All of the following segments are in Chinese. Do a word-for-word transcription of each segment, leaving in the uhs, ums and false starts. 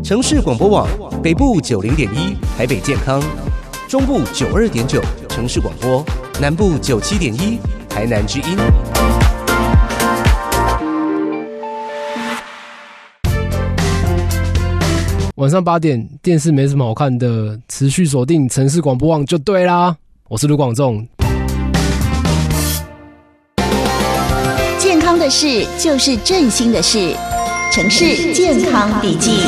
城市广播网北部九零点一台北健康，中部九二点九城市广播，南部九七点一台南之音。 晚上八点，电视没什么好看的，持续锁定城市广播网就对啦。我是卢广仲。 健康的事就是振兴的事，城市健康笔记。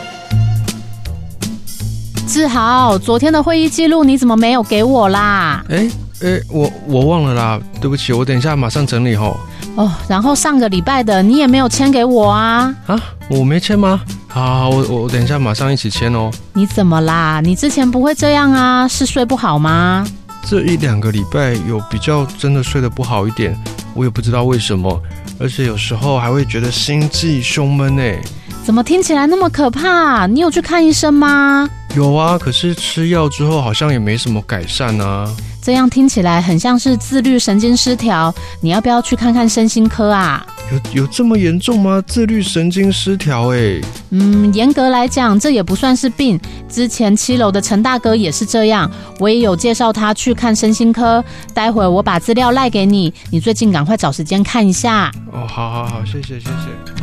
志豪，昨天的会议记录你怎么没有给我啦？ 哎哎，我我忘了啦，对不起，我等一下马上整理吼。 哦，然后上个礼拜的你也没有签给我啊？ 啊，我没签吗？好好，我我等一下马上一起签哦。 你怎么啦？你之前不会这样啊？是睡不好吗？ 这一两个礼拜有比较真的睡得不好一点，我也不知道为什么，而且有时候还会觉得心悸胸闷诶。 怎么听起来那么可怕？你有去看医生吗？ 有啊，可是吃药之后好像也没什么改善啊。 这样听起来很像是自律神经失调，你要不要去看看身心科啊？ 有有这么严重吗？自律神经失调欸？ 嗯，严格来讲这也不算是病，之前七楼的陈大哥也是这样，我也有介绍他去看身心科，待会我把资料赖给你，你最近赶快找时间看一下。 哦，好好好，谢谢谢谢。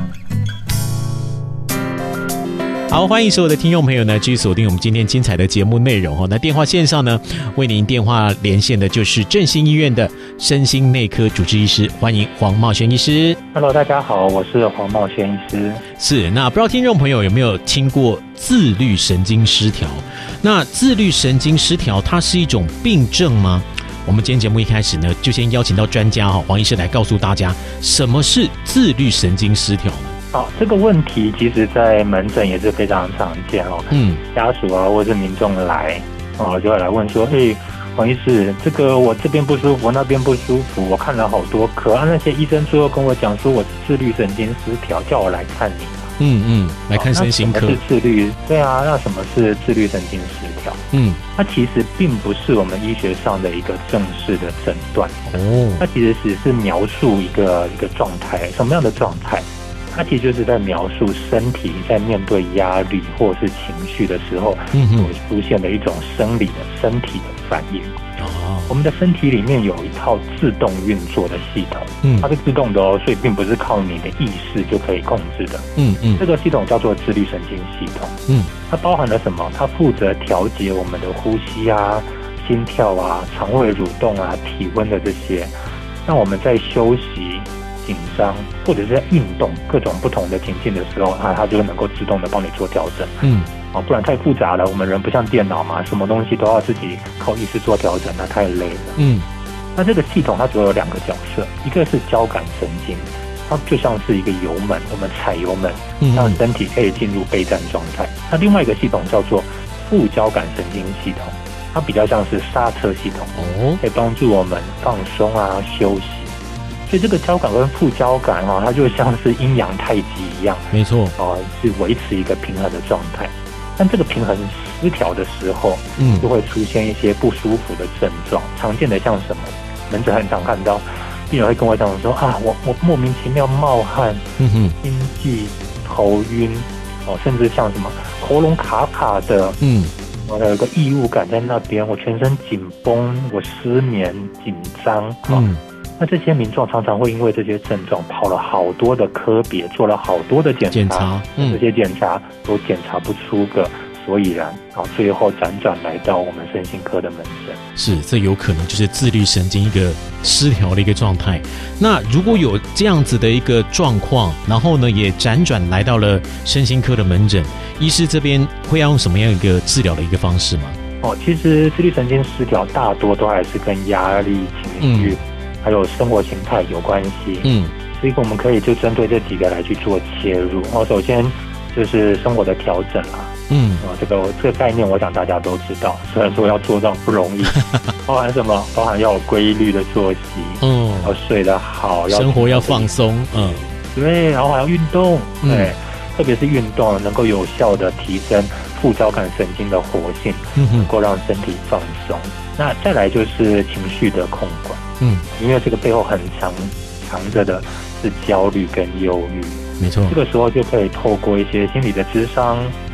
好，欢迎所有的听众朋友呢，继续锁定我们今天精彩的节目内容。那电话线上呢，为您电话连线的就是振兴医院的身心内科主治医师，欢迎黄茂轩医师。 Hello， 大家好，我是黄茂轩医师。 是，那不知道听众朋友有没有听过自律神经失调？那自律神经失调它是一种病症吗？我们今天节目一开始呢，就先邀请到专家黄医师来告诉大家什么是自律神经失调呢？ 好，这个问题其实在门诊也是非常常见哦。嗯，家属啊，或是民众来哦，就会来问说：“哎，黄医师，这个我这边不舒服，那边不舒服，我看了好多科啊，那些医生最后跟我讲说我是自律神经失调，叫我来看你。” 嗯嗯，来看身心科。 什么是自律？对啊，那什么是自律神经失调？嗯，它其实并不是我们医学上的一个正式的诊断哦，它其实只是描述一个一个状态，什么样的状态？它其实就是在描述身体在面对压力或者是情绪的时候所出现的一种生理的身体的反应。哦，我们的身体里面有一套自动运作的系统，嗯，它是自动的哦，所以并不是靠你的意识就可以控制的。嗯嗯，这个系统叫做自律神经系统。嗯，它包含了什么？它负责调节我们的呼吸啊、心跳啊、肠胃蠕动啊、体温的这些，让我们在休息、紧张或者是在运动各种不同的情境的时候啊，它就能够自动的帮你做调整。嗯，哦，不然太复杂了，我们人不像电脑嘛，什么东西都要自己靠意识做调整，那太累了。嗯，那这个系统它主要有两个角色，一个是交感神经，它就像是一个油门，我们踩油门，让身体可以进入备战状态。那另外一个系统叫做副交感神经系统，它比较像是刹车系统，哦，可以帮助我们放松啊、休息。所以这个交感跟副交感啊，它就像是阴阳太极一样， 没错， 哦，是维持一个平衡的状态。但这个平衡失调的时候，嗯，就会出现一些不舒服的症状。常见的像什么？门诊很常看到病人会跟我讲说啊，我我莫名其妙冒汗，嗯哼，心悸、头晕，哦，甚至像什么喉咙卡卡的，嗯，我有一个异物感在那边，我全身紧绷，我失眠、紧张，嗯。那这些民众常常会因为这些症状跑了好多的科别，做了好多的检查，检查嗯、这些检查都检查不出个所以然，然后最后辗转来到我们身心科的门诊。 是，这有可能就是自律神经一个失调的一个状态。那如果有这样子的一个状况，然后呢也辗转来到了身心科的门诊，医师这边会要用什么样一个治疗的一个方式吗？ 哦，其实自律神经失调大多都还是跟压力、情绪、嗯还有生活形态有关系，嗯，所以我们可以就针对这几个来去做切入。哦，首先就是生活的调整啦，嗯，啊、哦，这个这个概念我想大家都知道，虽然说要做到不容易，包含什么？包含要有规律的作息，嗯，要睡得好，要生活要放松，嗯， 对，然后还要运动，对，嗯、特别是运动能够有效的提升副交感神经的活性，嗯、能够让身体放松。那再来就是情绪的控管。嗯，因为这个背后很藏藏着的是焦虑跟忧郁， 没错。 这个时候就可以透过一些心理的咨商，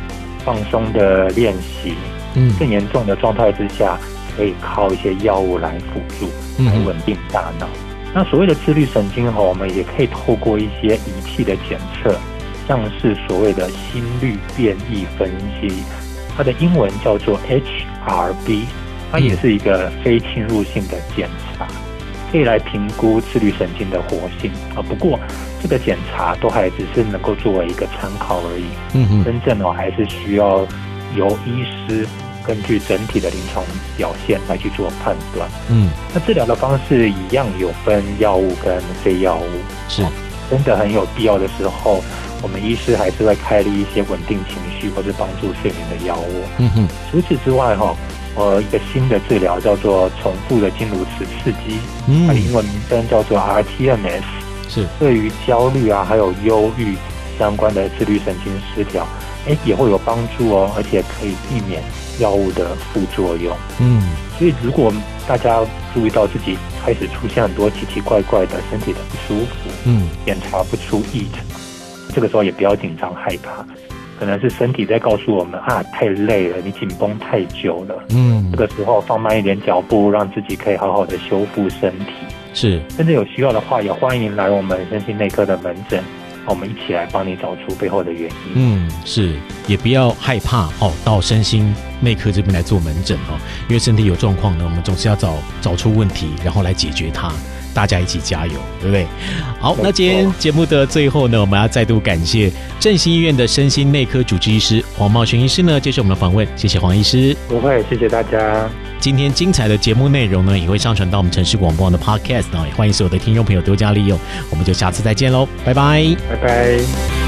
放松的练习，嗯，更严重的状态之下，可以靠一些药物来辅助，来稳定大脑。嗯、那所谓的自律神经哈，我们也可以透过一些仪器的检测，像是所谓的心率变异分析，它的英文叫做 H R B， 它也是一个非侵入性的检查。可以来评估自律神经的活性啊，不过这个检查都还只是能够作为一个参考而已。嗯嗯，真正哦还是需要由医师根据整体的临床表现来去做判断。嗯，那治疗的方式一样有分药物跟非药物。是，真的很有必要的时候，我们医师还是会开立一些稳定情绪或是帮助睡眠的药物。嗯哼，除此之外哈。呃，一个新的治疗叫做重复的经颅磁刺激，它的英文名称叫做 R T M S， 是对于焦虑啊还有忧郁相关的自律神经失调，哎也会有帮助哦，而且可以避免药物的副作用。嗯，所以如果大家注意到自己开始出现很多奇奇怪怪的身体的不舒服，嗯，检查不出异常，这个时候也不要紧张害怕。可能是身体在告诉我们啊，太累了，你紧绷太久了。嗯，这个时候放慢一点脚步，让自己可以好好的修复身体。是，甚至有需要的话，也欢迎来我们身心内科的门诊，我们一起来帮你找出背后的原因。 嗯，是，也不要害怕哦，到身心内科这边来做门诊哦，因为身体有状况呢，我们总是要找找出问题，然后来解决它。大家一起加油，对不对？好，那今天节目的最后呢，我们要再度感谢振兴医院的身心内科主治医师黄茂全医师呢接受我们的访问，谢谢黄医师。 不会，谢谢大家。 今天精彩的节目内容呢，也会上传到我们城市广播网的 Podcast 呢，也欢迎所有的听众朋友多加利用。我们就下次再见喽，拜拜， 拜拜。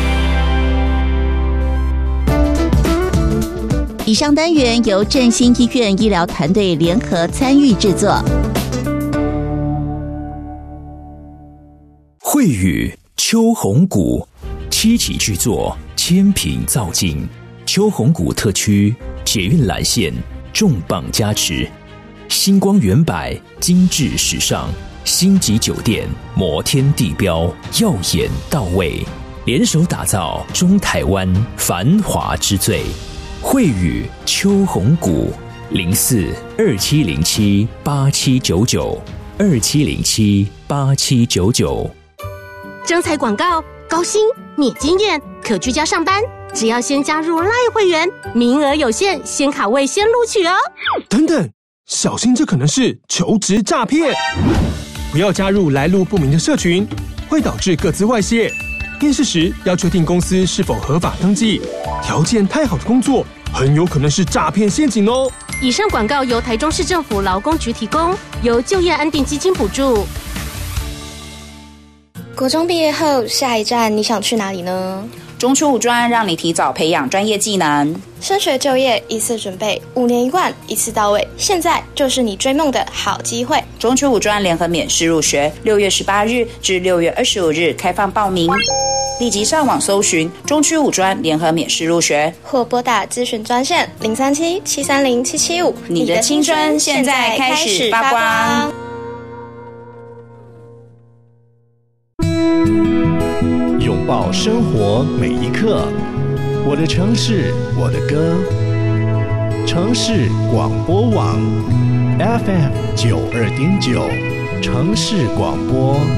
以上单元由振兴医院医疗团队联合参与制作。 慧宇秋红谷七期巨作，千品造境，秋红谷特区捷运蓝线重磅加持，星光远百精致时尚，星级酒店摩天地标耀眼到位，联手打造中台湾繁华之最。慧宇秋红谷零四二七零七八七九九二七零七八七九九。 征才广告，高薪免经验，可居家上班，只要先加入 LINE 会员，名额有限，先卡位先录取哦。 等等，小心这可能是求职诈骗！不要加入来路不明的社群，会导致个资外泄。面试时要确定公司是否合法登记，条件太好的工作很有可能是诈骗陷阱哦。 以上广告由台中市政府劳工局提供，由就业安定基金补助。 国中毕业后，下一站你想去哪里呢？ 中初五专让你提早培养专业技能， 升学就业一次准备，五年一贯，一次到位。现在就是你追梦的好机会。 中初五专联合免试入学，六月十八日至六月二十五日开放报名，立即上网搜寻中初五专联合免试入学， 或拨打咨询专线零三七七三零七七五。 你的青春现在开始发光。 拥抱生活每一刻，我的城市，我的歌。城市广播网 F M 九二点九，城市广播。